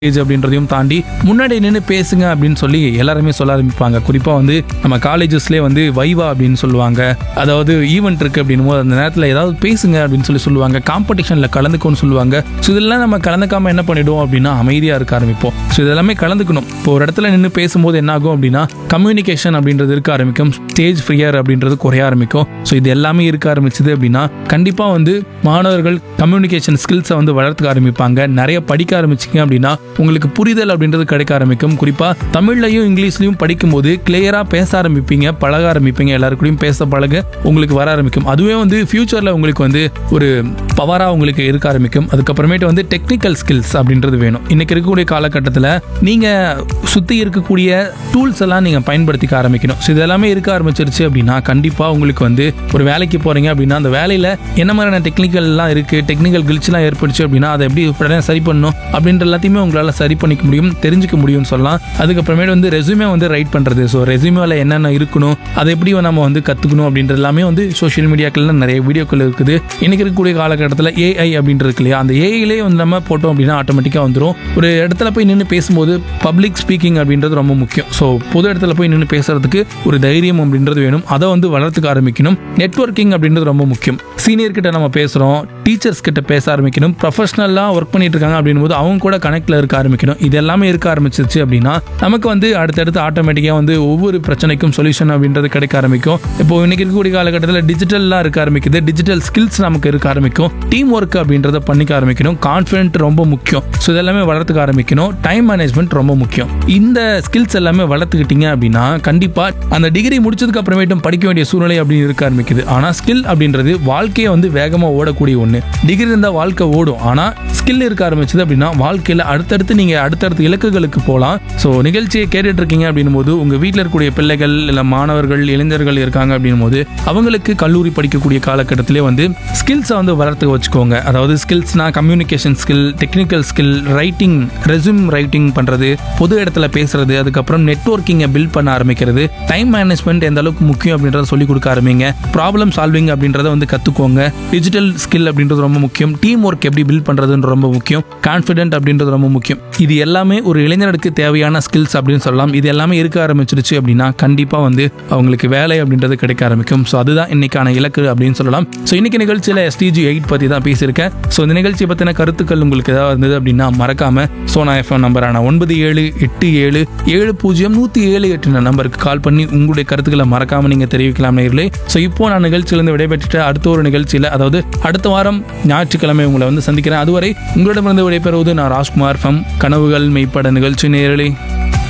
Age அப்படின்றதையும் தாண்டி முன்னாடி நின்று பேசுங்க அப்படின்னு சொல்லி எல்லாருமே சொல்ல ஆரம்பிப்பாங்க. குறிப்பாக வந்து நம்ம காலேஜஸ்லேயே வந்து வைவா அப்படின்னு சொல்லுவாங்க. அதாவது ஈவெண்ட் இருக்குது அப்படின்னும் போது அந்த நேரத்தில் ஏதாவது பேசுங்க அப்படின்னு சொல்லுவாங்க. காம்படிஷனில் கலந்துக்கணும்னு சொல்லுவாங்க. ஸோ இதெல்லாம் நம்ம கலந்துக்காமல் என்ன பண்ணிடுவோம் அப்படின்னா அமைதியாக இருக்க ஆரம்பிப்போம். ஸோ இதெல்லாமே கலந்துக்கணும். இப்போ ஒரு இடத்துல நின்று பேசும்போது என்ன ஆகும் அப்படின்னா கம்யூனிகேஷன் அப்படின்றது இருக்க ஆரம்பிக்கும். ஸ்டேஜ் ஃப்ரியர் அப்படின்றது குறைய ஆரம்பிக்கும். ஸோ இது எல்லாமே இருக்க ஆரம்பிச்சது அப்படின்னா கண்டிப்பாக வந்து மாணவர்கள் கம்யூனிகேஷன் ஸ்கில்ஸை வந்து வளர்த்துக்க ஆரம்பிப்பாங்க. நிறைய படிக்க ஆரம்பிச்சிங்க அப்படின்னா உங்களுக்கு புரிதல் அப்படின்றது கிடைக்க ஆரம்பிக்கும். குறிப்பாக தமிழ்லையும் இங்கிலீஷ்லையும் படிக்கும்போது கிளியராக பேச ஆரம்பிப்பீங்க, பழக ஆரம்பிப்பீங்க. எல்லாருக்கூடையும் பேச பழக உங்களுக்கு வர ஆரம்பிக்கும். அதுவே வந்து ஃபியூச்சரில் உங்களுக்கு வந்து ஒரு பவராக உங்களுக்கு இருக்க ஆரம்பிக்கும். அதுக்கப்புறமேட்டு வந்து டெக்னிக்கல் ஸ்கில்ஸ் அப்படின்றது வேணும். இன்னைக்கு இருக்கக்கூடிய காலகட்டத்தில் நீங்கள் சுற்றி இருக்கக்கூடிய டூல்ஸ் எல்லாம் நீங்கள் பயன்படுத்திக்க ஆரம்பிக்கணும். ஸோ இதெல்லாமே இருக்க ஆரம்பிச்சிருச்சு அப்படின்னா கண்டிப்பாக உங்களுக்கு வந்து ஒரு வேலைக்கு போகிறீங்க அப்படின்னா அந்த வேலையில் என்ன மாதிரியான டெக்னிக்கல்லாம் இருக்குது, டெக்னிக்கல் கிளிச்லாம் ஏற்படுச்சு அப்படின்னா அதை எப்படி உடனே சரி பண்ணணும் அப்படின்ற எல்லாத்தையுமே உங்களால் சரி பண்ணிக்க முடியும், தெரிஞ்சுக்க முடியும்னு சொல்லலாம். அதுக்கப்புறமேட்டு வந்து ரெஸ்யூமே வந்து ரைட் பண்ணுறது. ஸோ ரெஸ்யூமேல என்னென்ன இருக்கணும், அதை எப்படி நம்ம வந்து கற்றுக்கணும் அப்படின்றது எல்லாமே வந்து சோஷியல் மீடியாக்கள்ல நிறைய வீடியோக்கள் இருக்குது. இன்னைக்கு இருக்கக்கூடிய காலகட்டத்தில் ஏஐ அப்படின்றது இருக்கு இல்லையா, அந்த ஏஐலேயே வந்து நம்ம போட்டோம் அப்படின்னா ஆட்டோமேட்டிக்காக வந்துடும். ஒரு இடத்துல போய் நின்று பேசும்போது பப்ளிக் ஸ்பீக்கிங் அப்படின்றது ரொம்ப முக்கியம். ஸோ பொது இடத்துல போய் நின்று பேசுறதுக்கு ஒரு தைரியம் அப்படின்றது வேணும். அதை வந்து வளர்த்துக்க ஆரம்பிக்கணும். நெட்வொர்க்கிங் அப்படின்றது ரொம்ப முக்கியம். சீனியர் கிட்ட நம்ம பேசுகிறோம், டீச்சர்ஸ் கிட்ட பேச ஆரம்பிக்கணும். ப்ரொஃபஷனலாக ஒர்க் பண்ணிட்டு இருக்காங்க அப்படின் போது அவங்க கூட கனெக்ட்ல இருக்க ஆரம்பிக்கணும். இது எல்லாமே இருக்க ஆரம்பிச்சிருச்சு அப்படின்னா நமக்கு வந்து அடுத்தடுத்து ஆட்டோமேட்டிக்காக வந்து ஒவ்வொரு பிரச்சனைக்கும் சொல்யூஷன் அப்படின்றது கிடைக்க ஆரம்பிக்கும். இப்போ இன்னைக்கு இருக்கக்கூடிய காலகட்டத்தில் டிஜிட்டல்லாம் இருக்க ஆரம்பிக்குது. டிஜிட்டல் ஸ்கில்ஸ் நமக்கு இருக்க ஆரம்பிக்கும். டீம் ஒர்க் அப்படின்றத பண்ணிக்க ஆரம்பிக்கணும். கான்ஃபிடென்ட் ரொம்ப முக்கியம். ஸோ இதெல்லாமே வளர்த்துக்க ஆரம்பிக்கணும். டைம் மேனேஜ்மெண்ட் ரொம்ப முக்கியம். இந்த ஸ்கில்ஸ் எல்லாமே வளர்த்துக்கிட்டீங்க அப்படின்னா கண்டிப்பாக அந்த டிகிரி முடிச்சதுக்கு அப்புறமேட்டும் படிக்க வேண்டிய சூழ்நிலை அப்படின்னு இருக்க ஆரம்பிக்குது. ஆனால் ஸ்கில் அப்படின்றது வாழ்க்கையை வந்து வேகமாக ஓடக்கூடிய ஒன்று. டிகிரி இருந்தால் வாழ்க்கை ஓடும். ஆனால் ஸ்கில் இருக்க ஆரம்பிச்சது அப்படின்னா வாழ்க்கையில் அடுத்தடுத்து நீங்கள் அடுத்தடுத்த இலக்குகளுக்கு போகலாம். ஸோ நிகழ்ச்சியை கேட்டுட்டு இருக்கீங்க அப்படின்னும் போது உங்கள் வீட்டில் இருக்கக்கூடிய பிள்ளைகள் இல்லை மாணவர்கள் இளைஞர்கள் இருக்காங்க அப்படின்னும் போது அவங்களுக்கு கல்லூரி படிக்கக்கூடிய காலகட்டத்திலே வந்து ஸ்கில்ஸை வந்து வளர்த்து வச்சுக்கோங்க. அதாவது ஸ்கில்ஸ்னா communication skill, technical skill, writing, resume writing பண்ணுறது, பொது இடத்துல பேசுறது, அதுக்கப்புறம் நெட்வொர்க்கிங்கை பில்ட் பண்ண ஆரம்பிக்கிறது, டைம் மேனேஜ்மெண்ட் எந்த அளவுக்கு முக்கியம் அப்படின்றத சொல்லிக் கொடுக்க ஆரம்பிங்க. ப்ராப்ளம் சால்விங் அப்படின்றத வந்து கற்றுக்கோங்க. டிஜிட்டல் ஸ்கில் அப்படின்றது ரொம்ப முக்கியம். டீம் ஒர்க் எப்படி பில்ட் பண்ணுறதுன்னு ரொம்ப முக்கியம். கான்ஃபிடென்ட் அப்படின்றது ரொம்ப முக்கியம். இது எல்லாமே ஒரு இளைஞருக்கு தேவையான ஸ்கில்ஸ் அப்படின்னு சொல்லலாம். இது எல்லாமே இருக்க ஆரம்பிச்சிருச்சு அப்படின்னா கண்டிப்பாக வந்து அவங்களுக்கு வேலை அப்படின்றது கிடைக்க ஆரம்பிக்கும். ஸோ அதுதான் இன்னைக்கான இலக்கு அப்படின்னு சொல்லலாம். ஸோ இன்னைக்கு நிகழ்ச்சியில் STG 8 பற்றி தான் பேசியிருக்கேன். ஸோ இந்த நிகழ்ச்சியை பற்றின கருத்துக்கள் உங்களுக்கு ஏதாவது இருந்தது அப்படின்னா மறக்காம சோனா FM நம்பரான 9787070178 நம்பருக்கு கால் பண்ணி உங்களுடைய கருத்துக்களை மறக்காம நீங்க தெரிவிக்கலாம் நேயர்களே. ஸோ இப்போ நான் நிகழ்ச்சியிலிருந்து விடைபெற்றுட்டு அடுத்த ஒரு நிகழ்ச்சியில், அதாவது அடுத்த வாரம் ஞாயிற்றுக்கிழமை உங்களை வந்து சந்திக்கிறேன். அதுவரை உங்களிடமிருந்து விடைபெறுவது நான் ராஜ்குமார். கனவுகள் மெய்ப்பட நிகழ்ச்சி நேயர்களே.